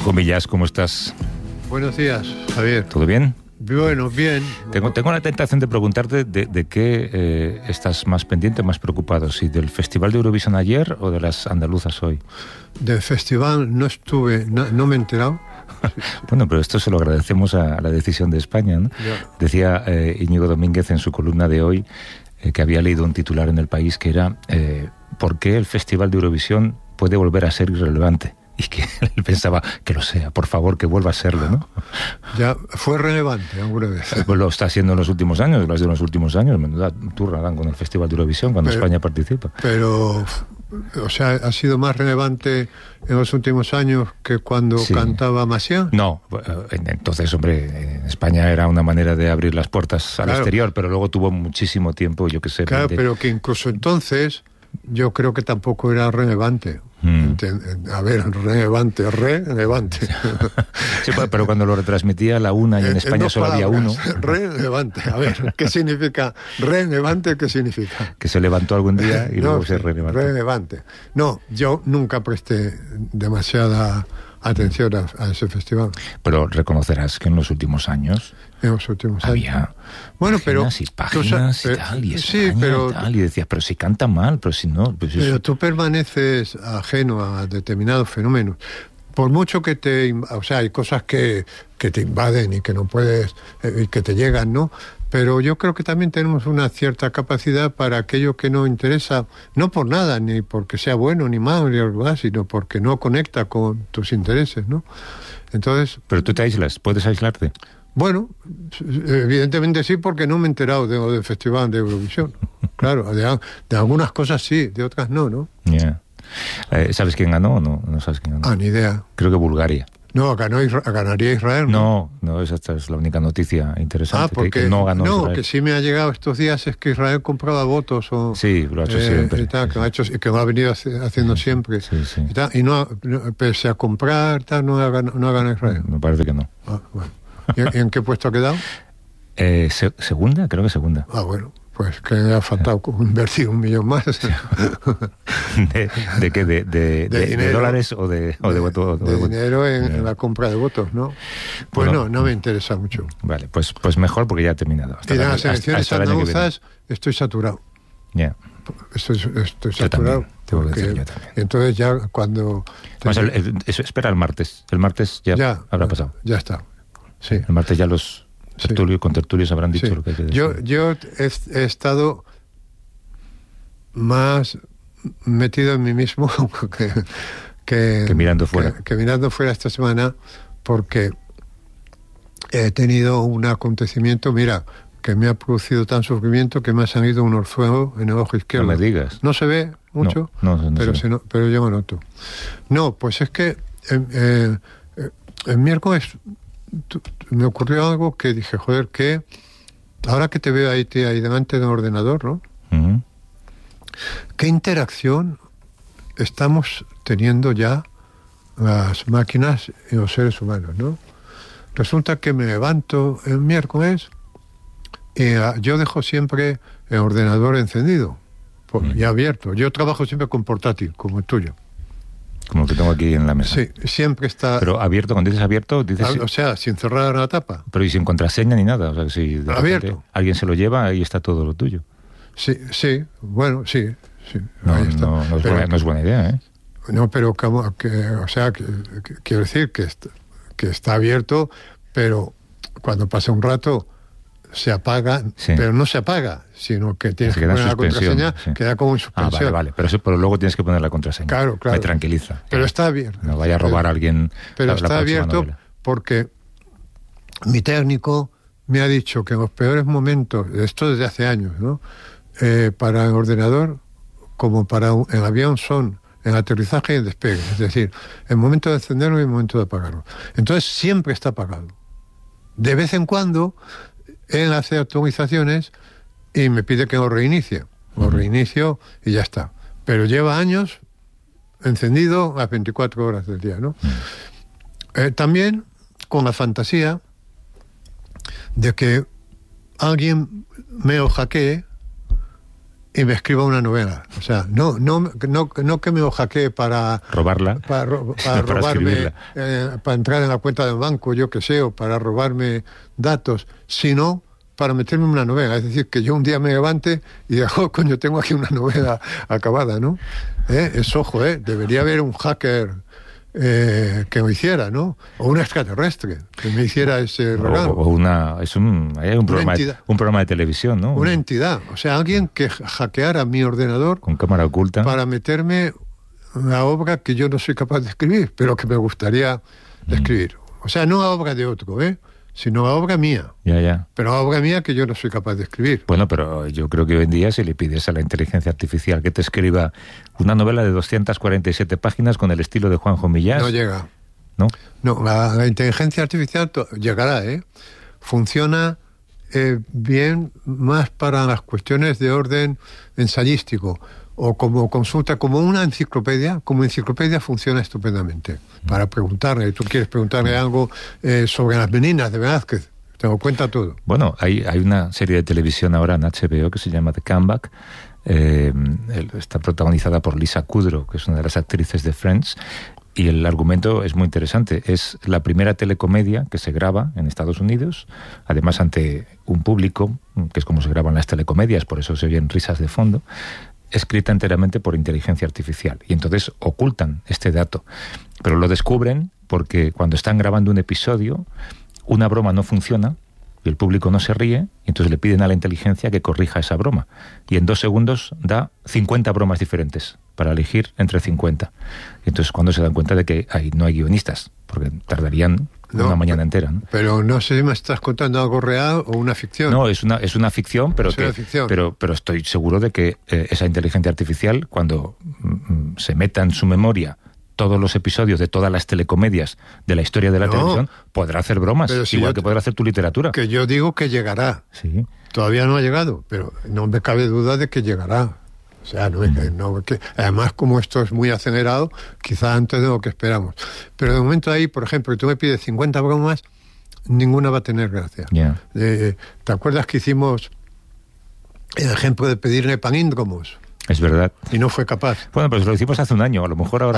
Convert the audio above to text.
Juanjo Millás, ¿cómo estás? Buenos días, Javier. ¿Todo bien? Bueno, bien. Tengo la tentación de preguntarte de qué estás más pendiente, más preocupado, si del Festival de Eurovisión ayer o de las andaluzas hoy. Del festival no estuve, no me he enterado. Bueno, pero esto se lo agradecemos a la decisión de España, ¿no? Ya. Decía Íñigo Domínguez en su columna de hoy que había leído un titular en El País que era ¿por qué el Festival de Eurovisión puede volver a ser irrelevante? Y que él pensaba que lo sea, por favor, que vuelva a serlo, ¿no? Ya fue relevante alguna vez. Pues lo está haciendo en los últimos años, lo ha sido en los últimos años. Menuda turra dan con el Festival de Eurovisión cuando España participa. Pero, o sea, ¿ha sido más relevante en los últimos años que cuando cantaba Maciá? No, entonces, hombre, en España era una manera de abrir las puertas al exterior, pero luego tuvo muchísimo tiempo, yo qué sé. Claro, pero que incluso entonces yo creo que tampoco era relevante. A ver, relevante. Sí, pero cuando lo retransmitía la una y en España solo había uno. Relevante. A ver, ¿qué significa relevante? ¿Qué significa? Que se levantó algún día y luego se relevantó. Relevante. No, yo nunca presté demasiada atención a ese festival. Pero reconocerás que en los últimos años había páginas y páginas y tal, y España y tal, y decías, pero si canta mal, pero si no... Pues pero tú permaneces ajeno a determinados fenómenos. Por mucho que hay cosas que te invaden y que no puedes, y que te llegan, ¿no? Pero yo creo que también tenemos una cierta capacidad para aquello que nos interesa, no por nada, ni porque sea bueno ni malo, ni algo más, sino porque no conecta con tus intereses, ¿no? Entonces... Pero tú te aíslas, ¿puedes aislarte? Bueno, evidentemente sí, porque no me he enterado del Festival de Eurovisión. Claro, de algunas cosas sí, de otras no. Yeah. ¿Sabes quién ganó o no? No sabes quién ganó. Ni idea. Creo que Bulgaria. No, ganaría Israel. No, esta es la única noticia interesante. Porque que no ganó Israel. Que sí me ha llegado estos días es que Israel compraba votos. Sí, lo ha hecho siempre. Y tal, que lo ha venido haciendo siempre. Sí. Y no, pese a comprar, tal, no ha ganado Israel. Me parece que no. Bueno. ¿Y en qué puesto ha quedado? Segunda, creo que segunda. Bueno, pues que le ha faltado invertir 1 millón más. ¿De qué? ¿De dinero, ¿de dólares o de votos? De dinero en la compra de votos, ¿no? Pues no me interesa mucho. Vale, pues mejor porque ya ha terminado. Y las elecciones andaluzas estoy saturado. Ya. Estoy saturado. Tengo que decir yo también. Entonces ya cuando... espera el martes. El martes ya habrá pasado. Ya está. Sí. El martes ya los contertulios habrán dicho lo que hay que decir. Yo he estado más metido en mí mismo que mirando fuera. Que mirando fuera esta semana, porque he tenido un acontecimiento, que me ha producido tan sufrimiento que me ha salido un orzuelo en el ojo izquierdo. No me digas. No se ve mucho, pero yo me noto. No, pues es que el miércoles me ocurrió algo que dije, joder, que ahora que te veo ahí delante de un ordenador, ¿no? Uh-huh. ¿Qué interacción estamos teniendo ya las máquinas y los seres humanos, ¿no? Resulta que me levanto el miércoles y yo dejo siempre el ordenador encendido y abierto. Yo trabajo siempre con portátil, como el tuyo. Como el que tengo aquí en la mesa. Sí, siempre está... Pero abierto, cuando dices abierto, dices... O sea, sin cerrar la tapa. Pero y sin contraseña ni nada. O sea, si de abierto. Alguien se lo lleva, ahí está todo lo tuyo. Sí, bueno, sí. No es buena idea, ¿eh? No, pero quiero decir que está abierto, pero cuando pasa un rato se apaga, pero no se apaga, sino que tienes que poner la contraseña, queda como en suspensión. Vale, pero luego tienes que poner la contraseña. Claro. Me tranquiliza. Pero está abierto. No vaya a robar a alguien. Pero está abierto novela. Porque mi técnico me ha dicho que en los peores momentos, esto desde hace años, ¿no? Para el ordenador, como para el avión, son en aterrizaje y en despegue. Es decir, el momento de encenderlo y el momento de apagarlo. Entonces siempre está apagado. De vez en cuando él hace actualizaciones y me pide que lo reinicie. Lo reinicio y ya está. Pero lleva años encendido las 24 horas del día, ¿no? También con la fantasía de que alguien me lo hackee y me escriba una novela. O sea, no que me lo hackee para robarla, para robarme, para entrar en la cuenta del banco, yo que sé, o para robarme datos, sino para meterme en una novela. Es decir, que yo un día me levante y diga, oh, coño, tengo aquí una novela acabada, ¿no? Debería haber un hacker que lo hiciera, ¿no? O un extraterrestre que me hiciera ese regalo. Hay un programa de televisión, ¿no? Una entidad, o sea, alguien que hackeara mi ordenador con cámara oculta para meterme una obra que yo no soy capaz de escribir, pero que me gustaría escribir. O sea, no a obra de otro, sino a obra mía. Ya. Pero a obra mía que yo no soy capaz de escribir. Bueno, pero yo creo que hoy en día si le pides a la inteligencia artificial que te escriba una novela de 247 páginas con el estilo de Juanjo Millás... No llega. ¿No? No, la inteligencia artificial llegará, Funciona bien más para las cuestiones de orden ensayístico o como consulta, como una enciclopedia. Como enciclopedia funciona estupendamente. Para preguntarle, tú quieres preguntarle algo sobre las meninas de Velázquez, te lo cuenta todo. Bueno, hay una serie de televisión ahora en HBO que se llama The Comeback. Está protagonizada por Lisa Kudrow, que es una de las actrices de Friends, y el argumento es muy interesante. Es la primera telecomedia que se graba en Estados Unidos, además ante un público, que es como se graban las telecomedias, por eso se oyen risas de fondo, escrita enteramente por inteligencia artificial. Y entonces ocultan este dato. Pero lo descubren porque cuando están grabando un episodio, una broma no funciona y el público no se ríe, y entonces le piden a la inteligencia que corrija esa broma. Y en 2 segundos da 50 bromas diferentes para elegir entre 50. Y entonces cuando se dan cuenta de que no hay guionistas, porque tardarían una mañana entera, ¿no? Pero no sé si me estás contando algo real o una ficción. No, es una ficción, pero pero estoy seguro de que esa inteligencia artificial, cuando se meta en su memoria todos los episodios de todas las telecomedias de la historia de la televisión, podrá hacer bromas, igual que podrá hacer tu literatura. Que yo digo que llegará. Sí. Todavía no ha llegado, pero no me cabe duda de que llegará. O sea, además, como esto es muy acelerado, quizá antes de lo que esperamos. Pero de momento ahí, por ejemplo, que tú me pides 50 bromas, ninguna va a tener gracia. Yeah. ¿Te acuerdas que hicimos el ejemplo de pedirle palíndromos? Es verdad. Y no fue capaz. Bueno, pues lo hicimos hace un año, a lo mejor ahora